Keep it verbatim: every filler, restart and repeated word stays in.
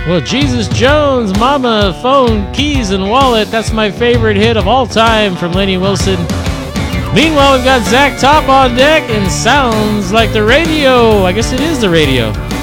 Well, Jesus Jones, Mama, Phone, Keys, and Wallet. That's my favorite hit of all time from Lainey Wilson. Meanwhile, we've got Zach Top on deck and Sounds Like the Radio. I guess it is the radio.